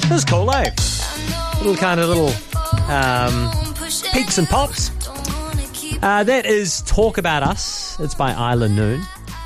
It was cool, eh? Little peaks and pops. That is Talk About Us. It's by Isla Noon,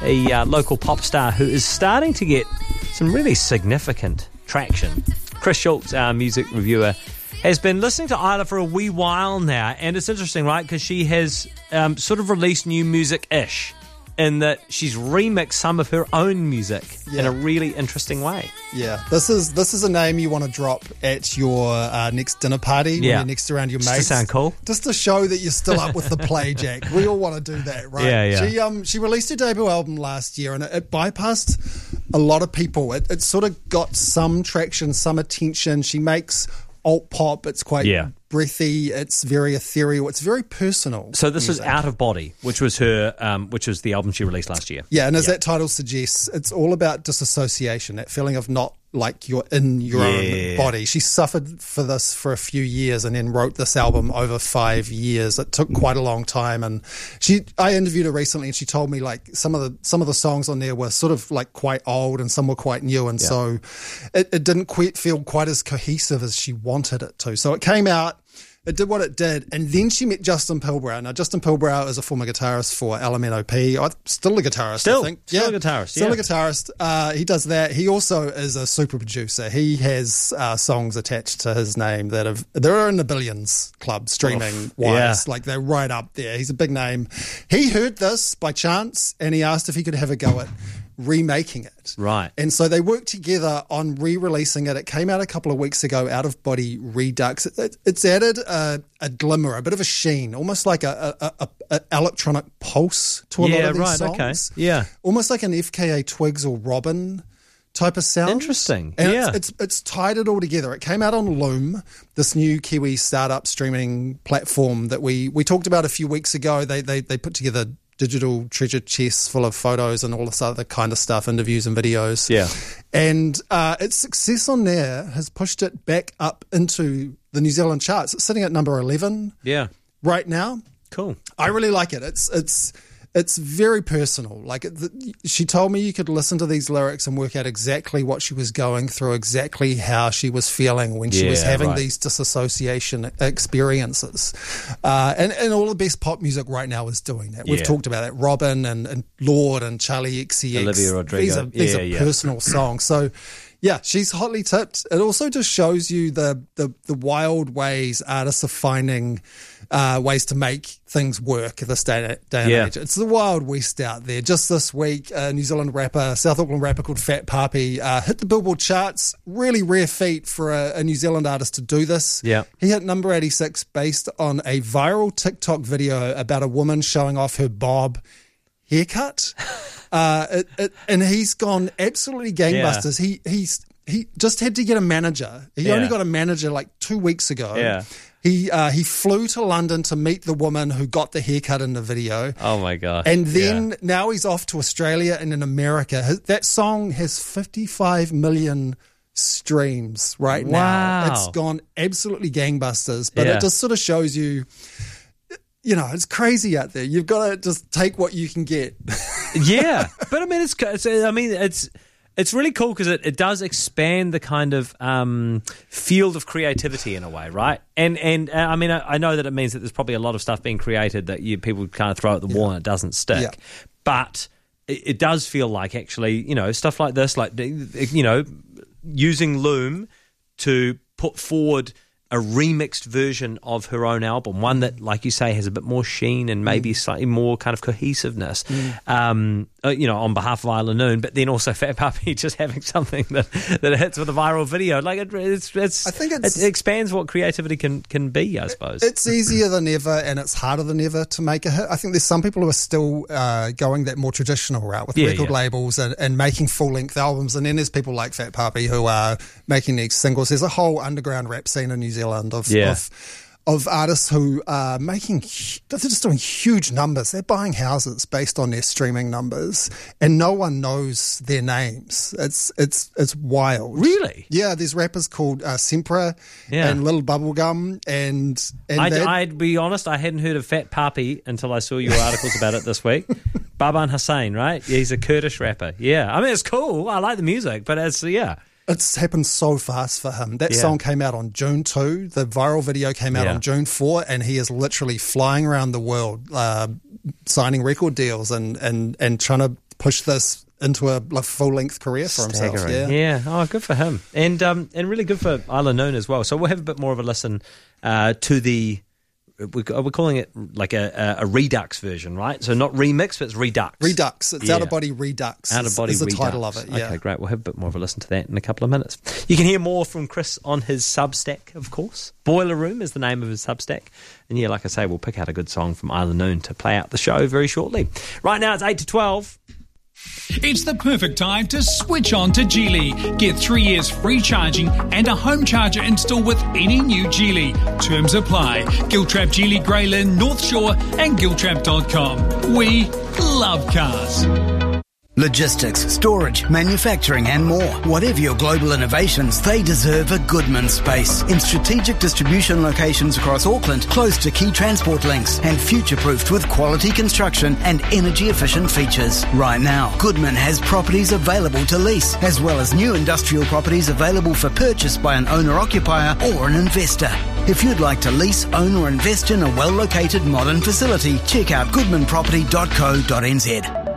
a local pop star who is starting to get some really significant traction. Chris Schultz, our music reviewer, has been listening to Isla for a wee while now, and it's interesting, right? Because she has sort of released new music-ish, in that she's remixed some of her own music in a really interesting way. Yeah, this is a name you want to drop at your next dinner party when you're next around your mates. Just to sound cool. Just to show that you're still up with the play, Jack. We all want to do that, right? Yeah. She released her debut album last year, and it bypassed a lot of people. It sort of got some traction, some attention. She makes alt pop. It's quite breathy. It's very ethereal. It's very personal. So this is Out of Body, which was her, which was the album she released last year. Yeah, and as that title suggests, it's all about disassociation, that feeling of not like you're in your own body. She suffered for this for a few years and then wrote this album over 5 years. It took quite a long time, and I interviewed her recently, and she told me like some of the songs on there were sort of like quite old and some were quite new, and so it didn't feel quite as cohesive as she wanted it to. So it came out. It did what it did, and then she met Justin Pilbrow. Now, Justin Pilbrow is a former guitarist for LMNOP. Still a guitarist, I think. Still a guitarist, Still a guitarist. He does that. He also is a super producer. He has songs attached to his name that are in the billions club, streaming-wise. Like, they're right up there. He's a big name. He heard this by chance, and he asked if he could have a go at remaking it. Right. And so they worked together on re-releasing it. It came out a couple of weeks ago, Out of Body Redux. It's added a glimmer, a bit of a sheen, almost like a electronic pulse to a lot of these songs. Okay. Yeah. Almost like an FKA Twigs or Robin type of sound. Interesting. And it's tied it all together. It came out on Loom, this new Kiwi startup streaming platform that we talked about a few weeks ago. They put together digital treasure chests full of photos and all this other kind of stuff, interviews and videos. Yeah. And its success on there has pushed it back up into the New Zealand charts. It's sitting at number 11 right now. Cool. I really like it. It's very personal. Like she told me you could listen to these lyrics and work out exactly what she was going through, exactly how she was feeling when she was having these disassociation experiences. And all the best pop music right now is doing that. We've talked about that. Robin and Lorde and Charlie XCX. Olivia Rodrigo. These are personal songs. So yeah, she's hotly tipped. It also just shows you the wild ways artists are finding ways to make things work this day and age. It's the Wild West out there. Just this week, a New Zealand rapper, South Auckland rapper called Fat Papi, hit the Billboard charts. Really rare feat for a New Zealand artist to do this. Yeah. He hit number 86 based on a viral TikTok video about a woman showing off her bob haircut. And he's gone absolutely gangbusters. He just had to get a manager. He only got a manager like 2 weeks ago. Yeah. He flew to London to meet the woman who got the haircut in the video. Oh my gosh. And then now he's off to Australia and in America. That song has 55 million streams right now. It's gone absolutely gangbusters. But it just sort of shows you, it's crazy out there. You've got to just take what you can get. Yeah. But I mean, it's really cool because it does expand the kind of field of creativity in a way, right? And I mean, I know that it means that there's probably a lot of stuff being created that people kind of throw at the wall and it doesn't stick. Yeah. But it does feel like actually, stuff like this, like, using Loom to put forward a remixed version of her own album, one that, like you say, has a bit more sheen and maybe slightly more kind of cohesiveness, on behalf of Isla Noon, but then also Fat Papi just having something that hits with a viral video. Like I think it expands what creativity can be, I suppose. It's easier than ever and it's harder than ever to make a hit. I think there's some people who are still going that more traditional route with record labels and making full-length albums, and then there's people like Fat Papi who are making these singles. There's a whole underground rap scene in New Zealand of artists who are they're just doing huge numbers. They're buying houses based on their streaming numbers, and no one knows their names. It's wild. Really? Yeah, there's rappers called Sempra and Little Bubblegum, and I'd be honest, I hadn't heard of Fat Papi until I saw your articles about it this week. Baban Hussein, right? Yeah, he's a Kurdish rapper. Yeah, I mean, it's cool. I like the music, but It's happened so fast for him. That song came out on June 2. The viral video came out on June 4, and he is literally flying around the world, signing record deals and trying to push this into a full-length career for himself. Yeah. Oh, good for him. And really good for Isla Noon as well. So we'll have a bit more of a listen to the... We're calling it like a Redux version, right? So not remix, but it's Redux. Redux. It's Out of Body Redux. Out of Body is the title of it. Yeah. Okay, great. We'll have a bit more of a listen to that in a couple of minutes. You can hear more from Chris on his Substack, of course. Boiler Room is the name of his Substack. And yeah, like I say, we'll pick out a good song from Isla Noon to play out the show very shortly. Right now it's 8 to 12. It's the perfect time to switch on to Geely. Get 3 years free charging and a home charger install with any new Geely. Terms apply. Giltrap Geely Grey Lynn, North Shore and Giltrap.com. We love cars. Logistics, storage, manufacturing and more. Whatever your global innovations, they deserve a Goodman space. In strategic distribution locations across Auckland, close to key transport links and future-proofed with quality construction and energy-efficient features. Right now, Goodman has properties available to lease, as well as new industrial properties available for purchase by an owner-occupier or an investor. If you'd like to lease, own or invest in a well-located modern facility, check out goodmanproperty.co.nz.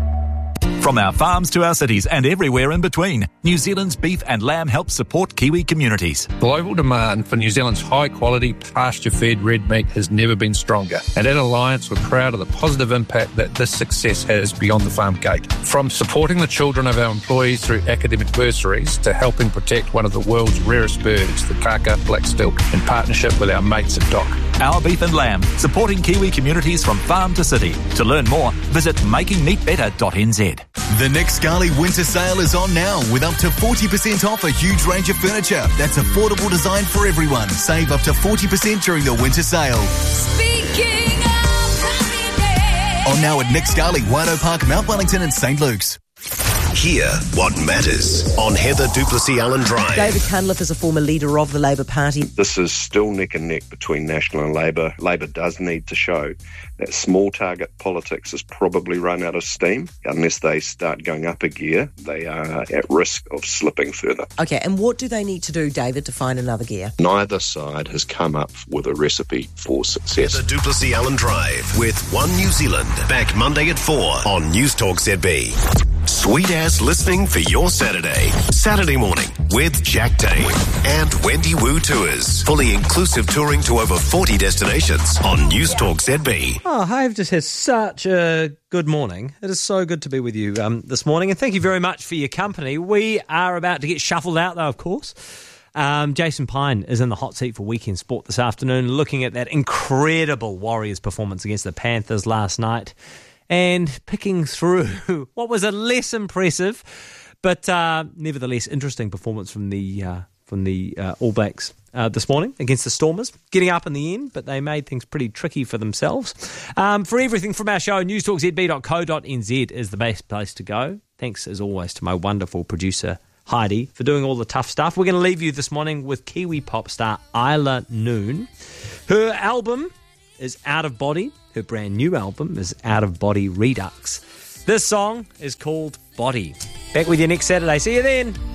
From our farms to our cities and everywhere in between, New Zealand's beef and lamb help support Kiwi communities. Global demand for New Zealand's high-quality, pasture-fed red meat has never been stronger. And at Alliance, we're proud of the positive impact that this success has beyond the farm gate. From supporting the children of our employees through academic bursaries to helping protect one of the world's rarest birds, the kaka black stilt, in partnership with our mates at DOC. Our beef and lamb, supporting Kiwi communities from farm to city. To learn more, visit makingmeatbetter.nz. The Nick Scali winter sale is on now with up to 40% off a huge range of furniture. That's affordable design for everyone. Save up to 40% during the winter sale. Speaking of happiness. On now at Nick Scali, Waido Park, Mount Wellington and St. Luke's. Hear what matters on Heather Duplessis-Allen Drive. David Cunliffe is a former leader of the Labour Party. This is still neck and neck between National and Labour. Labour does need to show that small target politics has probably run out of steam. Unless they start going up a gear, they are at risk of slipping further. Okay, and what do they need to do, David, to find another gear? Neither side has come up with a recipe for success. Heather Duplessis-Allen Drive with One New Zealand. Back Monday at 4 on News Talk ZB. Sweet ass listening for your Saturday morning with Jack Dane and Wendy Wu Tours. Fully inclusive touring to over 40 destinations on News Talk ZB. Oh, I've just had such a good morning. It is so good to be with you this morning, and thank you very much for your company. We are about to get shuffled out, though, of course. Jason Pine is in the hot seat for Weekend Sport this afternoon, looking at that incredible Warriors performance against the Panthers last night, and picking through what was a less impressive but nevertheless interesting performance from the All Blacks this morning against the Stormers. Getting up in the end, but they made things pretty tricky for themselves. For everything from our show, newstalkzb.co.nz is the best place to go. Thanks, as always, to my wonderful producer, Heidi, for doing all the tough stuff. We're going to leave you this morning with Kiwi pop star Isla Noon. Her album is Out of Body. Her brand new album is Out of Body Redux. This song is called Body. Back with you next Saturday. See you then.